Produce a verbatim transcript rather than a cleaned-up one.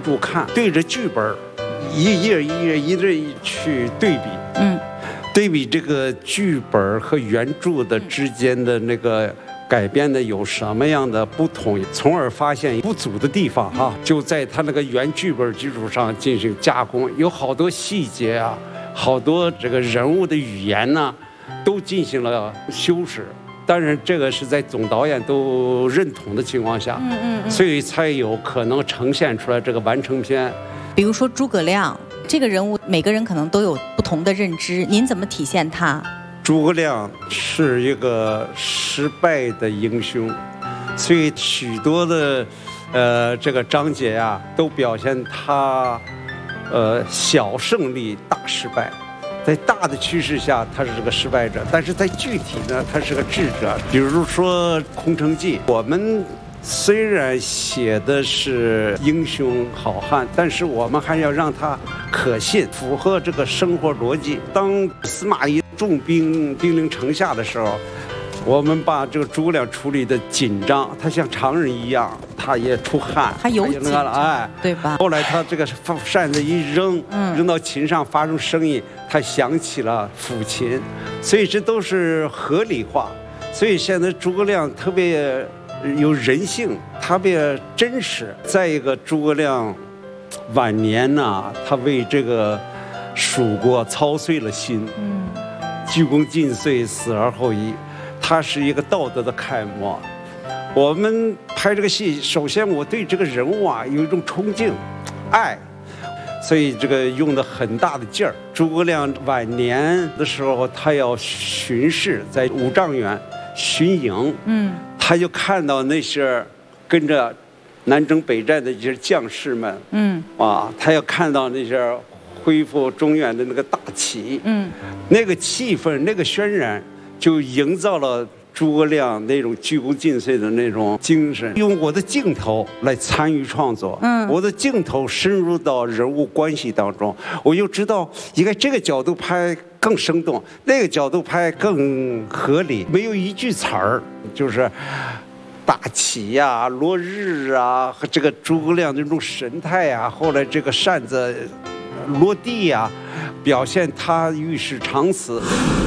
住看，对着剧本，一页一页一页去对比， 嗯， 对比这个剧本和原著的之间的那个改编的有什么样的不同，从而发现不足的地方哈，就在他那个原剧本基础上进行加工，有好多细节啊，好多这个人物的语言呢、啊，都进行了修饰。当然，这个是在总导演都认同的情况下， 嗯嗯嗯， 所以才有可能呈现出来这个完成片。 比如说诸葛亮这个人物，每个人可能都有不同的认知，您怎么体现他？ 诸葛亮是一个失败的英雄，所以许多的，呃，这个章节啊，都表现他，呃，小胜利大失败。在大的趋势下，他是个失败者，但是在具体呢，他是个智者。比如说《空城计》，我们虽然写的是英雄好汉，但是我们还要让他可信，符合这个生活逻辑。当司马懿重兵兵临城下的时候，我们把这个诸葛亮处理的紧张，他像常人一样，他也出汗， 他有紧张， 哎， 对吧？ 后来他这个扇子一扔， 嗯， 扔到琴上发出声音，他想起了抚琴，所以这都是合理化。所以现在诸葛亮特别有人性，特别真实。再一个，诸葛亮晚年呢、啊，他为这个蜀国操碎了心， 嗯， 鞠躬尽瘁，死而后已。他是一个道德的楷模。我们拍这个戏，首先我对这个人物啊有一种崇敬、爱，所以这个用的很大的劲儿。诸葛亮晚年的时候，他要巡视，在五丈原巡营， 嗯， 他就看到那些跟着南征北战的这些将士们， 嗯， 啊，他要看到那些恢复中原的那个大旗， 嗯， 那个气氛，那个渲染。就营造了诸葛亮那种鞠躬尽瘁的那种精神，用我的镜头来参与创作， 嗯， 我的镜头深入到人物关系当中，我又知道应该这个角度拍更生动，那个角度拍更合理，没有一句词儿，就是大旗呀、啊、落日啊和这个诸葛亮这种神态啊，后来这个扇子落地呀、啊，表现他遇事长辞。